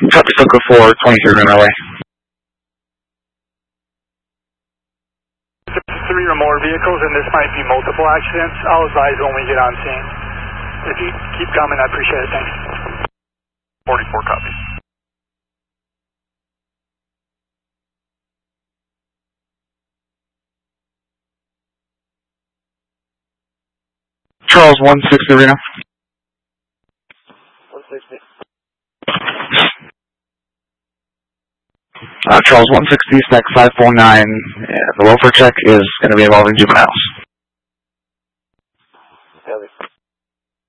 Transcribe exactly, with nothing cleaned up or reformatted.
Copy Silco four, twenty-three on our way. Three or more vehicles, and this might be multiple accidents. I'll advise when we get on scene. If you keep coming, I appreciate it. Thanks. forty-four copies. Charles one sixty Reno. one sixty. Uh, Charles one sixty, stack five four nine. Yeah, the welfare check is going to be involving juveniles.